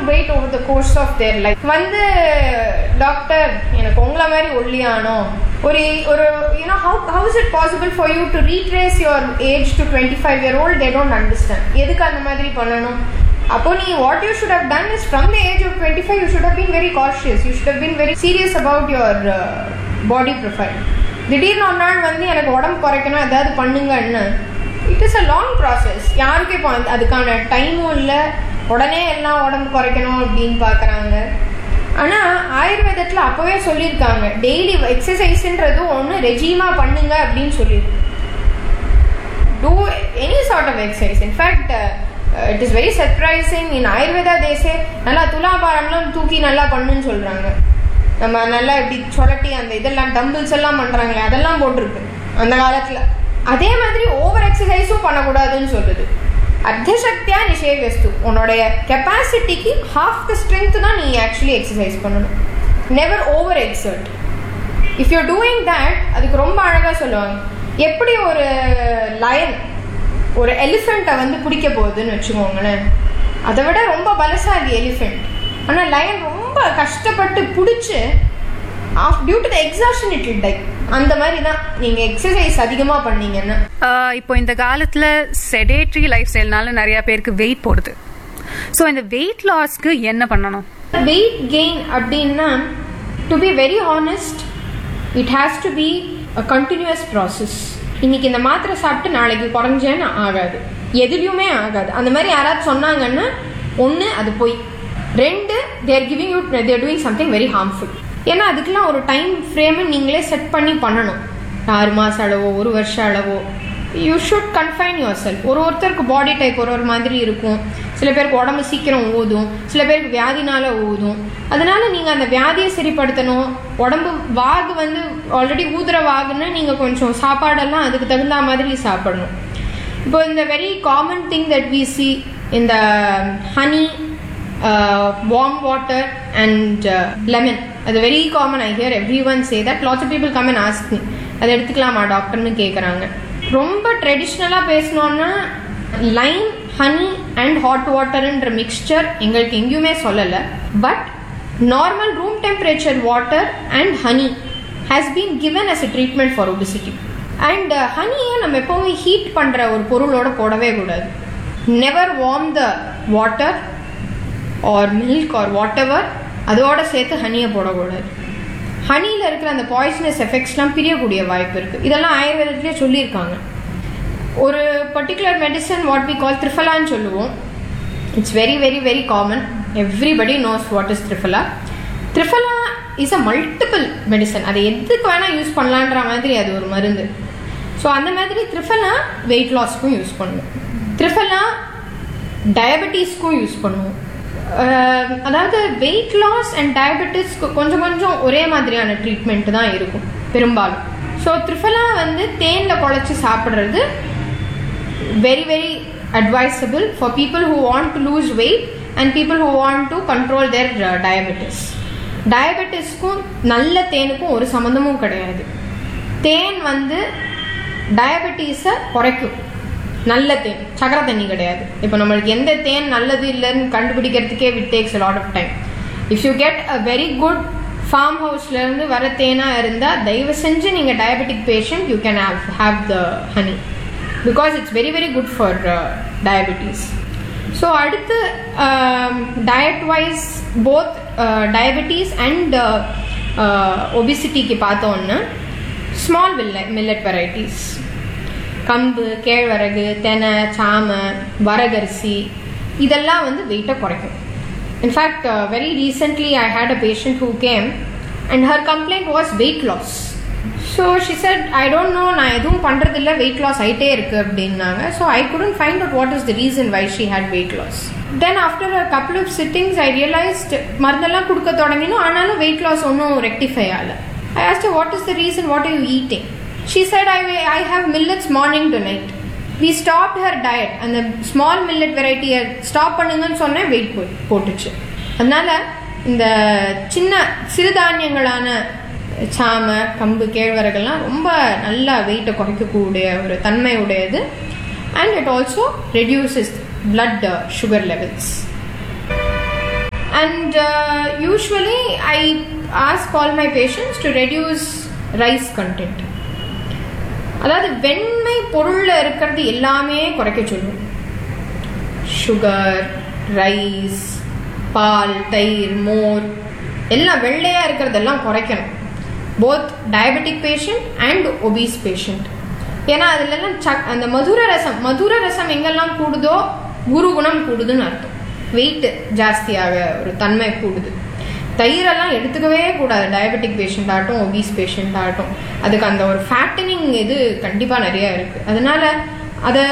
weight over the course of their life. வந்து doctor எனக்கு உங்களை மாதிரி ஒல்லியானோ ஒரு how is it possible for you to retrace your age to 25-year-old? They don't understand. எதுக்கு அந்த மாதிரி பண்ணணும்? அப்போ நீ what you should have done is from the age of 25 you should have been very cautious. You should have been very serious about your body profile. திடீர்னு ஒரு நாள் வந்து எனக்கு உடம்பு குறைக்கணும் ஏதாவது பண்ணுங்கன்னு, it is a long process. யாருக்கும் இப்போ அதுக்கான டைமும் இல்லை, உடனே எல்லாம் உடம்பு குறைக்கணும் அப்படின்னு பார்க்குறாங்க. ஆனால் ஆயுர்வேதத்தில் அப்போவே சொல்லியிருக்காங்க டெய்லி எக்ஸசைஸ்ன்றது ஒன்று ரெஜிமாக பண்ணுங்க அப்படின்னு சொல்லியிருக்கு. Do any sort of exercise. In fact it is very surprising. இன் ஆயுர்வேதா தேசே நல்லா துலாபாரம்லாம் தூக்கி நல்லா பண்ணுன்னு சொல்கிறாங்க. நம்ம நல்லா இப்படி சொலட்டி அந்த இதெல்லாம் டம்பிள்ஸ் எல்லாம் பண்ணுறாங்களே அதெல்லாம் போட்டிருக்கு அந்த காலத்தில். அதே மாதிரி ஓவர் எக்ஸசைஸும் பண்ணக்கூடாதுன்னு சொல்லுது. அர்த்தசக்தியா நிஷேவஸ்து, உன்னோடைய கெப்பாசிட்டிக்கு ஹாஃப் த ஸ்ட்ரென்த் தான் நீ ஆக்சுவலி எக்ஸசைஸ் பண்ணணும். Never over exert. If you doing that, அதுக்கு ரொம்ப அழகாக சொல்லுவாங்க, எப்படி ஒரு லயன் ஒரு எலிஃபெண்ட்டை வந்து பிடிக்க போகுதுன்னு வச்சுக்கோங்களேன், அதை விட ரொம்ப பலசாலி எலிஃபெண்ட். ஆனால் லயன் ரொம்ப கஷ்டப்பட்டு பிடிச்சி due to the exhaustion it will tie. அந்த மாதிரி தான் நீங்கள் எக்ஸசைஸ் அதிகமாக பண்ணீங்கன்னா. இப்போ இந்த காலத்தில் செடேட்ரி லைஃப் ஸ்டைல்னால நிறைய பேருக்கு வெயிட் போடுது. ஸோ இந்த வெயிட் லாஸ்க்கு என்ன பண்ணணும்? வெயிட் கெயின் அப்படின்னா, to be very honest, it has to be a continuous process. இன்னைக்கு இந்த மாத்திரை சாப்பிட்டு நாளைக்கு குறைஞ்சேன்னு ஆகாது, எதுலையுமே ஆகாது. அந்த மாதிரி யாராவது சொன்னாங்கன்னா, ஒன்று அது போய், ரெண்டு தேர் giving you they're doing something very harmful. ஏன்னா அதுக்கெல்லாம் ஒரு டைம் ஃப்ரேமை நீங்களே செட் பண்ணி பண்ணணும். 6 மாதம் அளவோ 1 வருஷம் அளவோ you should confine your self. ஒருத்தருக்கு பாடி டைப் ஒரு மாதிரி இருக்கும். சில பேருக்கு உடம்பு சீக்கிரம் ஊதும், சில பேருக்கு வியாதினால ஊதும். அதனால நீங்கள் அந்த வியாதியை சரிப்படுத்தணும். உடம்பு வாகு வந்து ஆல்ரெடி ஊதுற வாகுன்னா நீங்கள் கொஞ்சம் சாப்பாடெல்லாம் அதுக்கு தகுந்த மாதிரி சாப்பிடணும். இப்போ இந்த very common thing that we C இந்த honey, warm water and lemon. அது very common. I here every one say that. Lots of people come and ask me, அதை எடுத்துக்கலாமா டாக்டர்னு கேட்குறாங்க. ரொம்ப ட்ரெடிஷ்னலாக பேசணுன்னா Lime, honey and hot வாட்டர்ன்ற mixer எங்களுக்கு எங்கேயுமே சொல்லலை. But normal room temperature water and honey has been given as a treatment for obesity. And ஹனியை நம்ம எப்போவுமே ஹீட் பண்ணுற ஒரு பொருளோட போடவே கூடாது. Never warm the water R milk R what ever, அதோட சேர்த்து ஹனியை போடக்கூடாது. ஹனியில் இருக்கிற அந்த பாய்சனஸ் எஃபெக்ட்ஸ்லாம் பிரியக்கூடிய வாய்ப்பு இருக்குது. இதெல்லாம் ஆயுர்வேதத்திலே சொல்லியிருக்காங்க. ஒரு particular medicine what we call த்ரிஃபலான்னு சொல்லுவோம். It's very very very common. Everybody knows what is triphala. Triphala is a multiple medicine. அதை எதுக்கு வேணால் யூஸ் பண்ணலான்ற மாதிரி அது ஒரு மருந்து. ஸோ அந்த மாதிரி த்ரிஃபலா வெயிட் லாஸ்க்கும் யூஸ் பண்ணுவோம். த்ரிஃபலா டயபெட்டிஸ்க்கும் யூஸ் பண்ணுவோம். அதாவது வெயிட் லாஸ் அண்ட் டயபெட்டிஸ்க்கு கொஞ்சம் கொஞ்சம் ஒரே மாதிரியான ட்ரீட்மெண்ட் தான் இருக்கும் பெரும்பாலும். ஸோ த்ரிஃபலா வந்து தேனில் குழச்சி சாப்பிட்றது very very advisable for people who want to lose weight and people who want to control their diabetes. டயபெட்டிஸ்க்கும் நல்ல தேனுக்கும் ஒரு சம்மந்தமும் கிடையாது. தேன் வந்து டயபெட்டிஸை குறைக்கும். நல்ல தேன், சக்கரை தண்ணி கிடையாது. இப்போ நம்மளுக்கு எந்த தேன் நல்லது இல்லைன்னு கண்டுபிடிக்கிறதுக்கே it takes a lot of time. If you get a very good farm houseலேருந்து வர தேனாக இருந்தால் தயவு செஞ்சு நீங்கள் diabetic patient you can have the honey because it's very very good for diabetes. So அடுத்து diet wise both diabetes and ஒபிசிட்டிக்கு பார்த்தோன்னா small millet varieties, கம்பு, கேழ்வரகு, தெனை, சாமை, வரகரிசி இதெல்லாம் வந்து வெயிட்டை குறைக்கும். In fact very recently I had a patient who came and her complaint was weight loss. So she said I don't know, நான் எதுவும் பண்ணுறதில்ல, வெயிட் லாஸ் ஆகிட்டே இருக்குது அப்படின்னாங்க. So I couldn't find out what is the reason why she had weight loss. Then after a couple of sittings I realized மருந்தெல்லாம் கொடுக்க தொடங்கினோம், ஆனாலும் வெயிட் லாஸ் ஒன்றும் ரெக்டிஃபை ஆகலை. I asked her what is the reason, what are you eating? She said I have millets morning to night. We stopped her diet and the small millet variety stop பண்ணுங்கன்னு சொன்னேன், wait போட்டுச்சு. அதனால் இந்த சின்ன சிறுதானியங்களான சாமை, கம்பு, கேழ்வரகுலாம் ரொம்ப நல்லா வெயிட்டை குறைக்கக்கூடிய ஒரு தன்மை உடையது. And it also reduces blood sugar levels. usually I ask all my patients to reduce rice content. அதாவது வெண்மை பொருள்ல இருக்கிறது எல்லாமே குறைக்க சொல்லுவோம். சுகர், ரைஸ், பால், தயிர், மோர் எல்லாம் வெள்ளையா இருக்கிறதெல்லாம் குறைக்கணும். Both diabetic patient and obese patient. ஏன்னா அதுலலாம் அந்த மதுர ரசம் எங்கெல்லாம் கூடுதோ குருகுணம் கூடுதுன்னு அர்த்தம். வெயிட் ஜாஸ்தியாக ஒரு தன்மை கூடுது. தயிரெல்லாம் எடுத்துக்கவே கூடாது டயபெட்டிக் பேஷண்ட் ஆகட்டும் ஒபீஸ் பேஷண்ட் ஆகட்டும். அதுக்கு அந்த ஒரு ஃபேட்டனிங் இது கண்டிப்பாக நிறைய இருக்கு. அதனால அதை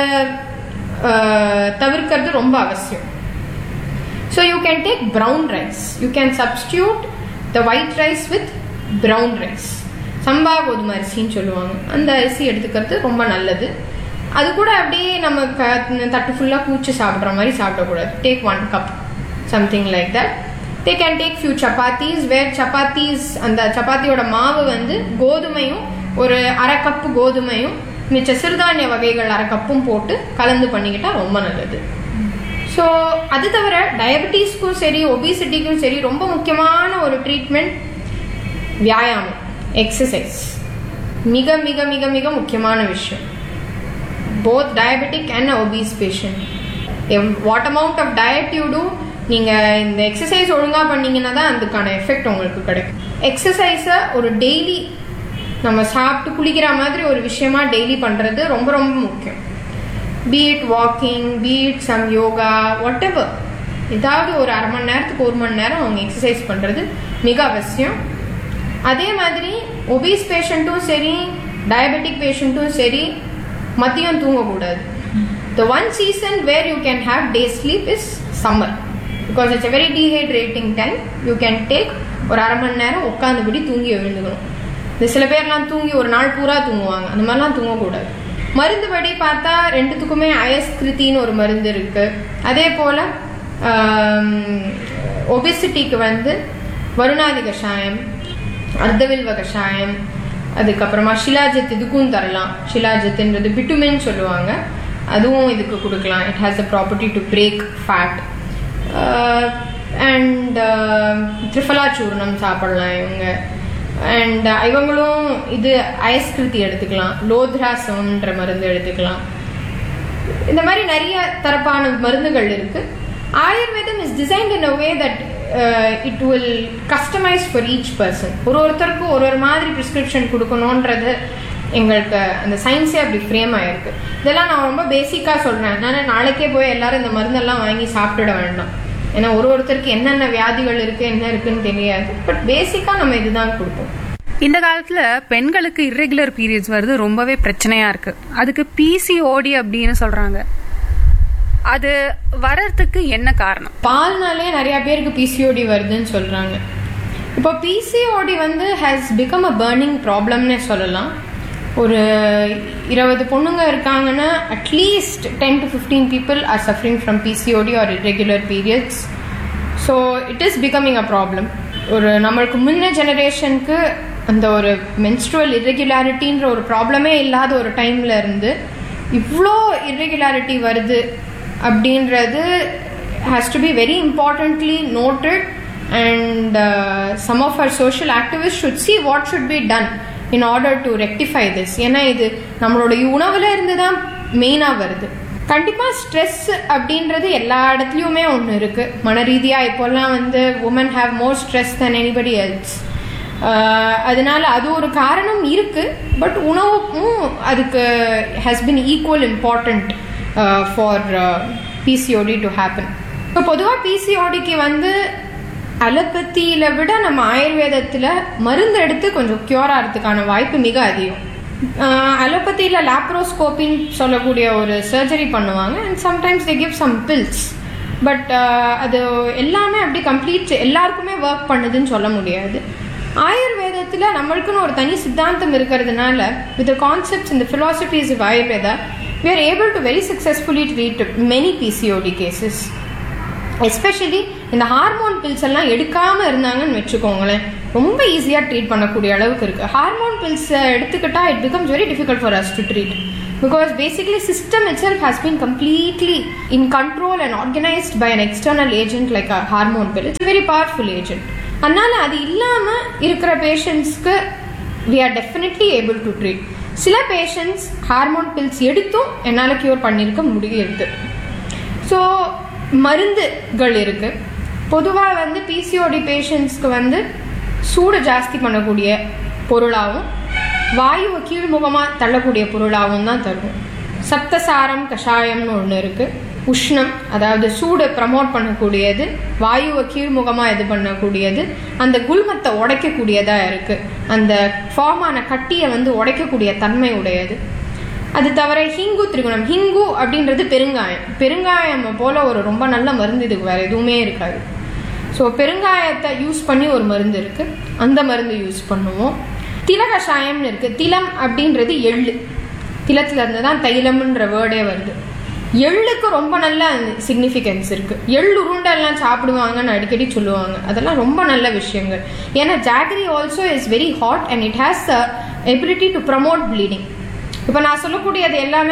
தவிர்க்கிறது ரொம்ப அவசியம். So you can take brown rice. You can substitute the white rice with brown rice. சம்பா கோதுமை அரிசின்னு சொல்லுவாங்க. அந்த அரிசி எடுத்துக்கிறது ரொம்ப நல்லது. அது கூட அப்படியே நம்ம தட்டு ஃபுல்லாக கூச்சு சாப்பிட்ற மாதிரி சாப்பிடக்கூடாது. Take 1 cup something like that. they can take few chapatis where chapatis அந்த சப்பாத்தியோட மாவு வந்து கோதுமையும் ஒரு அரை கப்பு கோதுமையும் மிச்ச சிறுதானிய வகைகள் அரை கப்பும் போட்டு கலந்து பண்ணிக்கிட்டா ரொம்ப நல்லது. ஸோ அது தவிர டயபெட்டிஸ்க்கும் சரி ஒபிசிட்டிக்கும் சரி ரொம்ப முக்கியமான ஒரு ட்ரீட்மெண்ட் வியாயாமம், எக்ஸசைஸ். மிக மிக மிக மிக முக்கியமான விஷயம். Both diabetic and obese patient. What amount of diet you two, நீங்க இந்த எக்ஸசைஸ் ஒழுங்கா பண்ணீங்கன்னா தான் அதுக்கான எஃபெக்ட் உங்களுக்கு கிடைக்கும். எக்ஸசைஸை ஒரு டெய்லி நம்ம சாப்பிட்டு குளிக்கிற மாதிரி ஒரு விஷயமா டெய்லி பண்றது ரொம்ப ரொம்ப முக்கியம். Be it walking, be it some yoga, what ever. ஏதாவது ஒரு அரை மணி நேரத்துக்கு 1 மணி நேரம் அவங்க எக்ஸசைஸ் பண்றது மிக அவசியம். அதே மாதிரி ஒபீஸ் பேஷண்ட்டும் சரி டயபெட்டிக் பேஷண்ட்டும் சரி மதியம் தூங்கக்கூடாது. The one season where you can have day sleep is summer because it's a very dehydrating time. You can take ஒரு அரை மணி நேரம் உட்காந்துபடி தூங்கி எழுந்துக்கணும். இந்த சில பேர்லாம் தூங்கி ஒரு நாள் பூரா தூங்குவாங்க. அந்த மாதிரிலாம் தூங்கக்கூடாது. மருந்து படி பார்த்தா ரெண்டுத்துக்குமே அயஸ்கிருத்தின்னு ஒரு மருந்து இருக்கு. அதே போல ஒபிசிட்டிக்கு வந்து வருணாதி கஷாயம், அர்த்தவில்வ கஷாயம், அதுக்கப்புறமா ஷிலாஜத் இதுக்கும் தரலாம். ஷிலாஜத்துன்றது பிட்டுமின் சொல்லுவாங்க, அதுவும் இதுக்கு கொடுக்கலாம். It has the property to break fat. And triphala சூர்ணம் சாப்பிடலாம் இவங்க. அண்ட் இவங்களும் இது அயஸ்கிருதி எடுத்துக்கலாம். லோத்ராசம்ன்ற மருந்து எடுத்துக்கலாம். இந்த மாதிரி நிறைய தரப்பான மருந்துகள் இருக்கு. ஆயுர்வேதம் is designed in a way that it will customise for each person. ஒருத்தருக்கும் ஒரு மாதிரி ப்ரிஸ்கிரிப்ஷன் கொடுக்கணுன்றது எங்களுக்கு அந்த சயின்ஸே அப்படி ஃப்ரேம் ஆயிருக்கு. இதெல்லாம் நான் ரொம்ப பேசிக்காக சொல்றேன். அதனால நாளைக்கே போய் எல்லாரும் இந்த மருந்தெல்லாம் வாங்கி சாப்பிட வேண்டாம். ஏன்னா ஒருத்தருக்கு என்னென்ன வியாதிகள் இருக்கு என்ன இருக்குன்னு தெரியாது. பட் பேசிக்கா நம்ம இதுதான் கொடுப்போம். இந்த காலத்துல பெண்களுக்கு இர்ரெகுலர் பீரியட்ஸ் வருது, ரொம்பவே பிரச்சனையா இருக்கு. அதுக்கு பிசிஓடி அப்படின்னு சொல்றாங்க. அது வர்றதுக்கு என்ன காரணம்? பால்னாலே நிறைய பேருக்கு பிசிஓடி வருதுன்னு சொல்றாங்க. இப்போ பிசிஓடி வந்து ஹேஸ் பிகம் அ பர்னிங் ப்ராப்ளம்னே சொல்லலாம். ஒரு 20 பொண்ணுங்க இருக்காங்கன்னா at least 10 to 15 people are suffering from PCOD or irregular periods. So it is becoming a problem. ஒரு நம்மளுக்கு முன்ன ஜெனரேஷனுக்கு அந்த ஒரு menstrual irregularityன்ற ஒரு ப்ராப்ளமே இல்லாத ஒரு டைம்ல இருந்து இவ்வளோ irregularity வருது அப்படின்றது has to be very importantly noted, and some of our social activists should see what should be done in order to rectify this. ஏன்னா இது நம்மளோட உணவுல இருந்து தான் மெயினா வருது. கண்டிப்பா ஸ்ட்ரெஸ் அப்படின்றது எல்லா இடத்துலயுமே ஒன்று இருக்கு. மன ரீதியா இப்போல்லாம் வந்து women have more stress than anybody else. அதனால அது ஒரு காரணம் இருக்கு. பட் உணவும் அதுக்கு has been equal important for PCOD to happen. இப்போ பொதுவாக PCODக்கு வந்து அலோபதியில விட நம்ம ஆயுர்வேதத்துல மருந்து எடுத்து கொஞ்சம் கியூர் ஆகிறதுக்கான வாய்ப்பு மிக அதிகம். அலோபதியில லாப்ரோஸ்கோப்பின்னு சொல்லக்கூடிய ஒரு சர்ஜரி பண்ணுவாங்க. And sometimes they give some bills. But அது எல்லாமே அப்படி கம்ப்ளீட் எல்லாருக்குமே ஒர்க் பண்ணுதுன்னு சொல்ல முடியாது. ஆயுர்வேதத்துல நம்மளுக்குன்னு ஒரு தனி சித்தாந்தம் இருக்கிறதுனால வித் கான்செப்ட்ஸ் இந்த philosophies of Ayurveda we are able to very successfully treat many PCOD cases. Especially இந்த ஹார்மோன் பில்ஸ் எல்லாம் எடுக்காம இருந்தாங்கன்னு வச்சுக்கோங்களேன், ரொம்ப ஈஸியாக ட்ரீட் பண்ணக்கூடிய அளவுக்கு இருக்கு. ஹார்மோன் பில்ஸ் எடுத்துக்கிட்டா it becomes very difficult for us to treat because basically system it self has been completely in control and organised by an external agent like a hormone bill. It's very powerful agent. அதனால அது இல்லாமல் இருக்கிற பேஷண்ட்ஸ்க்கு we are definitely able to treat. சில patients hormone bills எடுத்தும் என்னால் cure பண்ணியிருக்க முடியுது. ஸோ மருந்துகள் இருக்குது. பொதுவாக வந்து பிசிஓடி பேஷண்ட்ஸ்க்கு சூடு ஜாஸ்தி பண்ணக்கூடிய பொருளாகவும் வாயுவை கீழ்முகமாக தள்ளக்கூடிய பொருளாகவும் தான் தரும். சப்தசாரம் கஷாயம்னு ஒன்று இருக்குது. உஷ்ணம், அதாவது சூடு ப்ரமோட் பண்ணக்கூடியது, வாயுவை கீழ்முகமாக இது பண்ணக்கூடியது, அந்த குல்மத்தை உடைக்கக்கூடியதாக இருக்குது. அந்த ஃபார்மான கட்டியை உடைக்கக்கூடிய தன்மை உடையது. அது தவிர ஹிங்கு திரிகுணம். ஹிங்கு அப்படின்றது பெருங்காயம் போல் ஒரு ரொம்ப நல்ல மருந்து இதுக்கு வேறு எதுவுமே இருக்காது. ஸோ பெருங்காயத்தை யூஸ் பண்ணி ஒரு மருந்து இருக்குது, அந்த மருந்து யூஸ் பண்ணுவோம். தில கஷாயம்னு இருக்குது. திலம் அப்படின்றது எள்ளு. திலத்துல இருந்து தான் தைலம்ன்ற வேர்டே வருது. எள்ளுக்கு ரொம்ப நல்ல சிக்னிஃபிகன்ஸ் இருக்குது. எள் உருண்டெல்லாம் சாப்பிடுவாங்கன்னு அடிக்கடி சொல்லுவாங்க. அதெல்லாம் ரொம்ப நல்ல விஷயங்கள். ஏன்னா jaggery also is very hot and it has the ability to promote bleeding. இப்போ நான் சொல்லக்கூடியது எல்லாமே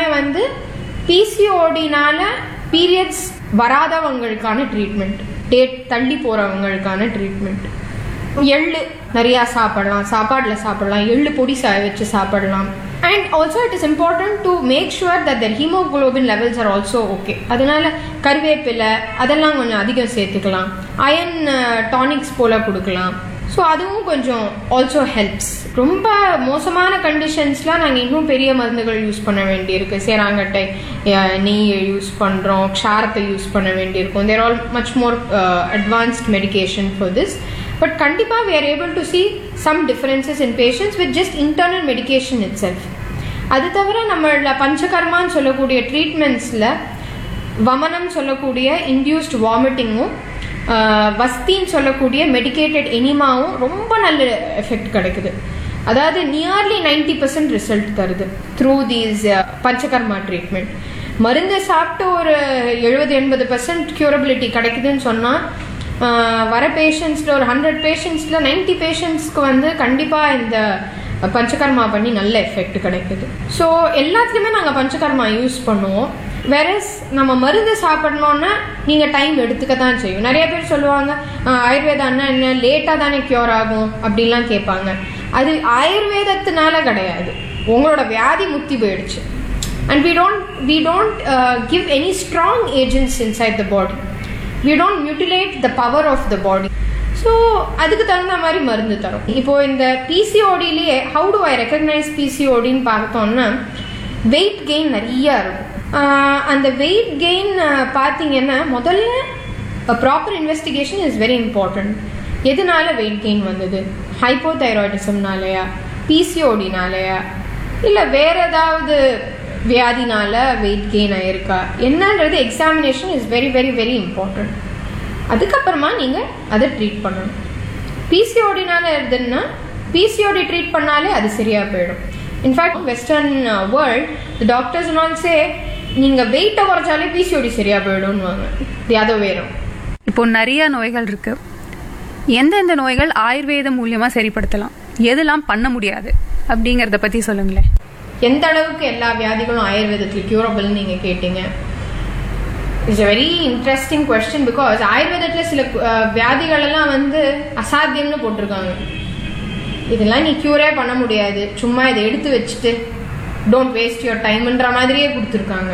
பிசிஓடினால பீரியட்ஸ் வராதவங்களுக்கான ட்ரீட்மெண்ட், டேட் தள்ளி போகிறவங்களுக்கான ட்ரீட்மெண்ட். எள்ளு நிறையா சாப்பிடலாம், சாப்பாடில் சாப்பிடலாம், எள்ளு பொடி வச்சு சாப்பிடலாம். And also it is important to make sure that their hemoglobin levels are also okay. அதனால கருவேப்பிலை அதெல்லாம் கொஞ்சம் அதிகம் சேர்த்துக்கலாம். அயன் டானிக்ஸ் போல கொடுக்கலாம். ஸோ அதுவும் கொஞ்சம் ஆல்சோ ஹெல்ப்ஸ். ரொம்ப மோசமான கண்டிஷன்ஸ்லாம் நாங்கள் இன்னும் பெரிய மருந்துகள் யூஸ் பண்ண வேண்டியிருக்கு. சேராங்கட்டை நெய்யை யூஸ் பண்ணுறோம், க்ஷாரத்தை யூஸ் பண்ண வேண்டியிருக்கும். தேர் all much more advanced medication for this. But kandipa we are able to see some differences in patients with just internal medication itself. அது தவிர நம்மள பஞ்சகர்மான்னு சொல்லக்கூடிய ட்ரீட்மெண்ட்ஸில் வமனம் சொல்லக்கூடிய இன்டியூஸ்ட் வாமிட்டிங்கும் வஸ்தின்னு சொல்லக்கூடிய மெடிக்கேட்டட் எனிமாவும் ரொம்ப நல்ல எஃபெக்ட் கிடைக்குது. அதாவது நியர்லி 90% ரிசல்ட் தருது த்ரூ தீஸ் பஞ்சகர்மா ட்ரீட்மெண்ட். மருந்து சாப்பிட்டு ஒரு 70-80% க்யூரபிலிட்டி கிடைக்குதுன்னு சொன்னால் வர பேஷண்ட்ஸில் ஒரு 100 பேஷண்ட்ஸில் 90 பேஷண்ட்ஸ்க்கு கண்டிப்பாக இந்த பஞ்சகர்மா பண்ணி நல்ல எஃபெக்ட் கிடைக்குது. ஸோ எல்லாத்துலேயுமே நாங்கள் பஞ்சகர்மா யூஸ் பண்ணுவோம். வேறஸ் நம்ம மருந்து சாப்பிடணுன்னா நீங்கள் டைம் எடுத்துக்க தான் செய்யும். நிறைய பேர் சொல்லுவாங்க ஆயுர்வேதான்னா என்ன லேட்டாக தானே க்யூர் ஆகும் அப்படின்லாம் கேட்பாங்க. அது ஆயுர்வேதத்தினால கிடையாது, உங்களோட வியாதி முத்தி போயிடுச்சு. And we don't give any strong agents inside the body. We don't mutilate the power of the body. So அதுக்கு தகுந்த மாதிரி மருந்து தரும். இப்போது இந்த பிசிஓடிலேயே ஹவு டு ஐ ரெக்கக்னைஸ் பிசிஓடின்னு பார்த்தோம்னா வெயிட் கெயின் நிறையா இருக்கும். அந்த வெயிட் கெயின் பார்த்தீங்கன்னா முதல்ல proper investigation is very important. எதனால வெயிட் கெயின் வந்தது? ஹைப்போதைராய்டிசம்னாலயா, பிசிஓடினாலயா, இல்லை வேற ஏதாவது வியாதினால வெயிட் கெயின் ஆயிருக்கா என்னன்றது examination is very very very important. அதுக்கப்புறமா நீங்கள் அதை ட்ரீட் பண்ணணும். பிசிஓடினால இருந்ததுன்னா பிசிஓடி ட்ரீட் பண்ணாலே அது சரியாக போயிடும். In fact western world doctors all சே நீங்கள் வெயிட்டை குறைச்சாலே பிசிஓடி சரியாக போயிடும்னுவாங்க. அது வேறும். இப்போ நிறைய நோய்கள் இருக்கு. எந்தெந்த நோய்கள் ஆயுர்வேதம் மூலியமாக சரிப்படுத்தலாம், எதெல்லாம் பண்ண முடியாது அப்படிங்கிறத பற்றி சொல்லுங்களேன். எந்த அளவுக்கு எல்லா வியாதிகளும் ஆயுர்வேதத்தில் க்யூரபிள்னு நீங்கள் கேட்டீங்க. It's a very interesting question. Because ஆயுர்வேதத்தில் சில வியாதிகளெல்லாம் அசாத்தியம்னு போட்டிருக்காங்க. இதெல்லாம் நீ க்யூரே பண்ண முடியாது, சும்மா இதை எடுத்து வச்சுட்டு டோன்ட் வேஸ்ட் யுவர் டைம்ன்ற மாதிரியே கொடுத்துருக்காங்க.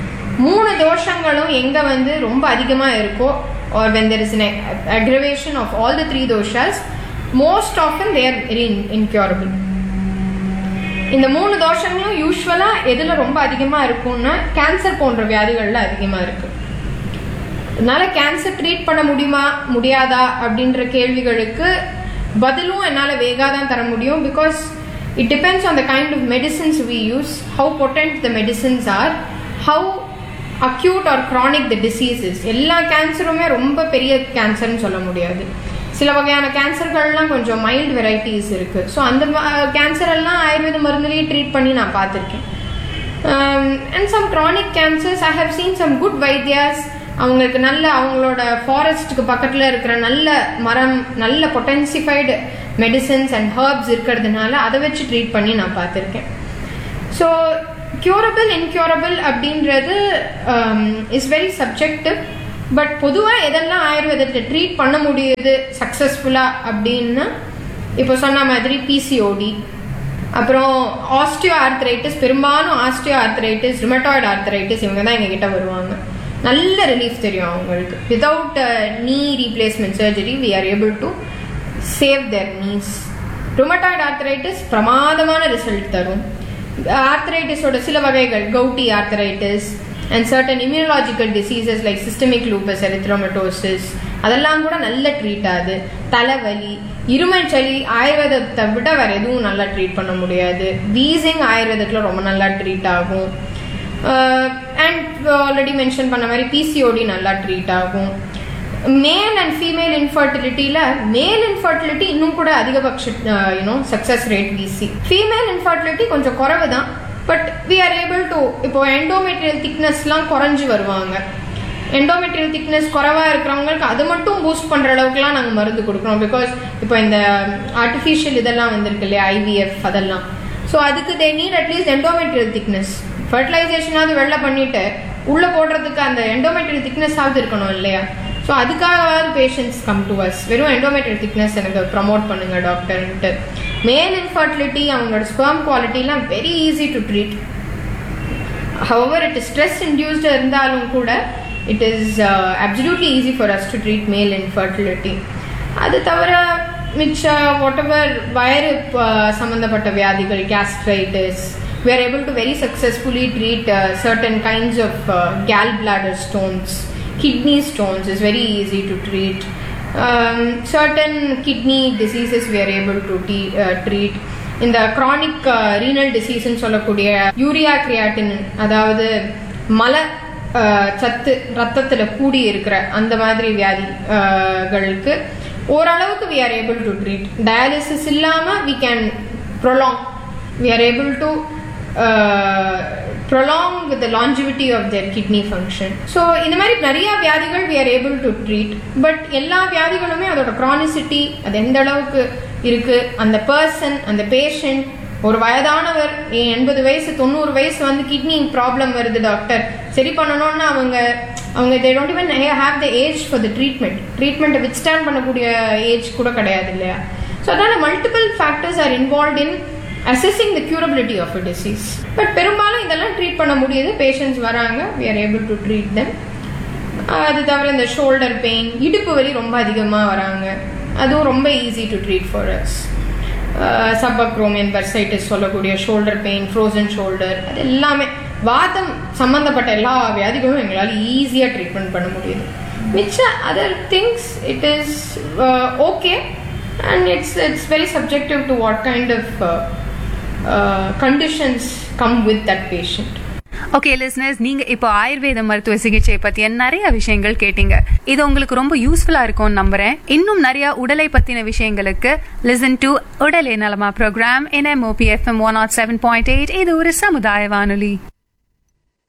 3 தோஷங்களும் எங்கே ரொம்ப அதிகமாக இருக்கோ or when there is an aggravation of all the 3 doshas, most often they are very incurable. இந்த 3 தோஷங்களும் யூஸ்வலாக எதில் ரொம்ப அதிகமாக இருக்கும்னா கேன்சர் போன்ற வியாதிகளில் அதிகமாக இருக்கு. அதனால கேன்சர் ட்ரீட் பண்ண முடியுமா முடியாதா அப்படின்ற கேள்விகளுக்கு பதிலும் என்னால் வேகா தான் தர முடியும். Because it depends on the kind of medicines we use, how potent the medicines R, how acute R chronic the diseases. எல்லா கேன்சருமே ரொம்ப பெரிய கேன்சர்னு சொல்ல முடியாது. சில வகையான கேன்சர்கள்லாம் கொஞ்சம் மைல்டு வெரைட்டிஸ் இருக்குது. ஸோ அந்த கேன்சர் எல்லாம் ஆயுர்வேத மருந்துலேயே ட்ரீட் பண்ணி நான் பார்த்துருக்கேன். And some chronic cancers I have seen some good வைத்தியாஸ். அவங்களுக்கு நல்ல அவங்களோட ஃபாரஸ்ட்டுக்கு பக்கத்தில் இருக்கிற நல்ல மரம், நல்ல பொட்டன்சிஃபைடு மெடிசன்ஸ் அண்ட் ஹர்ப்ஸ் இருக்கிறதுனால அதை வச்சு ட்ரீட் பண்ணி நான் பார்த்துருக்கேன். ஸோ க்யூரபிள் இன்க்யூரபிள் அப்படின்றது இஸ் வெரி சப்ஜெக்டிவ். பட் பொதுவாக எதெல்லாம் ஆயுர்வேதத்தை ட்ரீட் பண்ண முடியுது சக்ஸஸ்ஃபுல்லாக அப்படின்னா இப்போ சொன்ன மாதிரி பிசிஓடி, அப்புறம் ஆஸ்டியோ ஆர்த்ரைட்டிஸ். பெரும்பாலும் ஆஸ்டியோ ஆர்த்ரைட்டிஸ், ரிமட்டாய்டு ஆர்த்ரைட்டிஸ் இவங்க தான் எங்ககிட்ட வருவாங்க. நல்ல ரிலீஃப் தெரியும் அவங்களுக்கு. Without knee replacement surgery we are able to save there knees. Rheumatoid arthritis பிரமாதமான ரிசல்ட் தரும். ஆர்த்ரைட்டிஸோட சில வகைகள், gouty arthritis and certain immunological diseases like systemic lupus, எரித்ரோமட்டோசிஸ், அதெல்லாம் கூட நல்ல ட்ரீட் ஆகுது. தலைவலி, இருமல், சளி ஆயுர்வேதத்தை விட வேற எதுவும் நல்லா ட்ரீட் பண்ண முடியாது. வீசிங் ஆயுர்வேதத்தில் ரொம்ப நல்லா ட்ரீட் ஆகும். அண்ட் ஆல்ரெடி மென்ஷன் பண்ண மாதிரி பிசிஓடி நல்லா ட்ரீட் ஆகும். மேல் அண்ட் ஃபீமேல் இன்ஃபர்டிலிட்டியில் மேல் இன்ஃபர்டிலிட்டி இன்னும் கூட அதிகபட்ச சக்ஸஸ் ரேட் வீசி. ஃபீமேல் இன்ஃபர்டிலிட்டி கொஞ்சம் குறைவு தான். But we are able to, இப்போ எண்டோமெட்ரியல் திக்னஸ்லாம் குறைஞ்சி வருவாங்க. எண்டோமெட்ரியல் திக்னஸ் குறைவாக இருக்கிறவங்களுக்கு அது மட்டும் பூஸ்ட் பண்ணுற அளவுக்குலாம் நாங்கள் மருந்து கொடுக்குறோம். பிகாஸ் இப்போ இந்த ஆர்டிஃபிஷியல் இதெல்லாம் வந்திருக்கு இல்லையா, ஐவிஎஃப் அதெல்லாம். ஸோ அதுக்கு they need at least endometrial thickness. ஃபர்டிலைசேஷனாவது வெளில பண்ணிட்டு உள்ளே போடுறதுக்கு அந்த எண்டோமெட்ரியல் திக்னஸ் ஆகுது இருக்கணும் இல்லையா. So அதுக்காகவாவது patients come to us. வெறும் எண்டோமெட்ரியல் திக்னஸ் எனக்கு ப்ரமோட் பண்ணுங்க டாக்டர்ன்ட்டு. மேல் இன்ஃபர்டிலிட்டி, அவங்களோட ஸ்பெர்ம் குவாலிட்டிலாம் very easy to treat. However it is stress induced இருந்தாலும் கூட it is absolutely easy for us to treat male infertility. அது தவிர மிச்ச whatever வயிறு சம்பந்தப்பட்ட வியாதிகள், gastritis, we are able to very successfully treat certain kinds of gallbladder stones. Kidney stones is very easy to treat. Certain kidney diseases we are able to treat. இந்த chronic renal disease ன்னு சொல்லக்கூடிய urea creatinine, அதாவது மலை சத்து ரத்தத்துல கூடி இருக்கிற அந்த மாதிரி வியாதிகளுக்கு ஓரளவுக்கு we are able to treat. Dialysis இல்லாம we can prolong, we are able to prolong the longevity of their kidney function. So இந்த மாதிரி நிறைய வியாதிகள் we are able to treat. But எல்லா வியாதிகளுமே அதோட chronicity, அது எந்த அளவுக்கு இருக்கு, அந்த பர்சன், அந்த பேஷண்ட். ஒரு வயதானவர் 80 வயசு 90 வயசு வந்து கிட்னி ப்ராப்ளம் வருது டாக்டர், சரி பண்ணணும்னா அவங்க they don't even have the age for the ட்ரீட்மெண்ட்டை வித்ஸ்டாண்ட் பண்ணக்கூடிய ஏஜ் கூட கிடையாது இல்லையா. ஸோ அதனால multiple factors are involve in assessing the கியூரபிலிட்டி of a disease. But பெரும்பாலும் இதெல்லாம் ட்ரீட் பண்ண முடியுது. பேஷண்ட்ஸ் வராங்க, we are able to treat them. அது தவிர இந்த ஷோல்டர் பெயின், இடுப்பு வலி ரொம்ப அதிகமாக வராங்க, அதுவும் ரொம்ப easy to treat for us. சப்பக்ரோமியன் bursitis சொல்லக்கூடிய ஷோல்டர் பெயின், ஃப்ரோசன் ஷோல்டர், அது எல்லாமே வாதம் சம்பந்தப்பட்ட எல்லா வியாதிகளும் எங்களால் ஈஸியாக ட்ரீட்மெண்ட் பண்ண முடியுது. மிச்ச other things it is okay and it's very subjective to what kind of conditions come with that patient. Okay listeners, நீங்க இப்போ ஆயுர்வேத மருத்துவ சிகிச்சை பத்திய நிறைய விஷயங்கள் கேட்டீங்க. இது உங்களுக்கு ரொம்ப யூஸ்ஃபுல்லா இருக்கும்னு நம்புறேன். இன்னும் நிறைய உடலை பத்தின விஷயங்களுக்கு லிசன் டு உடலே நலமா ப்ரோக்ராம் in MOP FM 107.8. இது ஒரு சமுதாய வானொலி.